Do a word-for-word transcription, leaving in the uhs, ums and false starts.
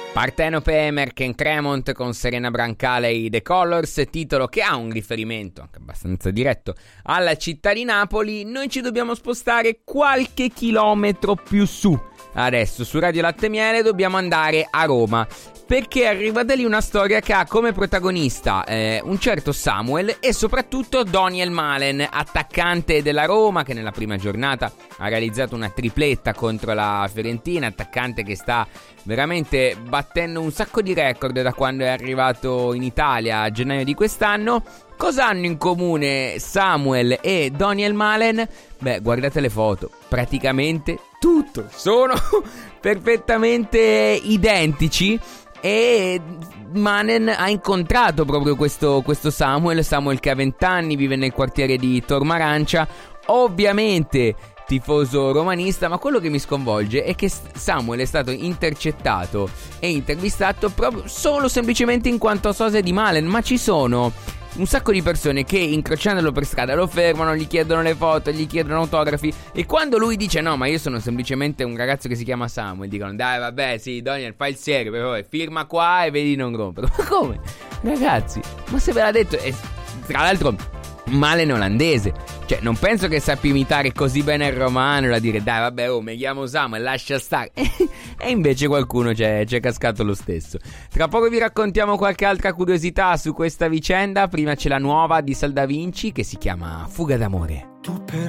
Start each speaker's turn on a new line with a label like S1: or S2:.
S1: Partenope e Merck Cremont con Serena Brancale e The Colors, titolo che ha un riferimento anche abbastanza diretto alla città di Napoli. Noi ci dobbiamo spostare qualche chilometro più su. Adesso su Radio Latte e Miele dobbiamo andare a Roma, perché arriva da lì una storia che ha come protagonista eh, un certo Samuel e soprattutto Daniel Malen, attaccante della Roma, che nella prima giornata ha realizzato una tripletta contro la Fiorentina, attaccante che sta veramente battendo un sacco di record da quando è arrivato in Italia a gennaio di quest'anno. Cosa hanno in comune Samuel e Daniel Malen? Beh, guardate le foto, praticamente tutto, sono perfettamente identici. E Malen ha incontrato proprio questo, questo Samuel Samuel che ha venti anni, vive nel quartiere di Tormarancia, ovviamente tifoso romanista, ma quello che mi sconvolge è che Samuel è stato intercettato e intervistato proprio solo semplicemente in quanto sosia di Malen, ma ci sono un sacco di persone che incrociandolo per strada lo fermano, gli chiedono le foto, gli chiedono autografi, e quando lui dice no, ma io sono semplicemente un ragazzo che si chiama Samuel, dicono dai vabbè sì Daniel, fai il serio, per favore, firma qua e vedi non rompere. Ma come? Ragazzi, ma se ve l'ha detto, e tra l'altro Malen olandese, cioè non penso che sappia imitare così bene il romano da dire dai vabbè oh mi chiamo Samuel, lascia stare. E invece qualcuno c'è, c'è cascato lo stesso. Tra poco vi raccontiamo qualche altra curiosità su questa vicenda. Prima c'è la nuova di Salda Vinci che si chiama Fuga d'amore. Tu per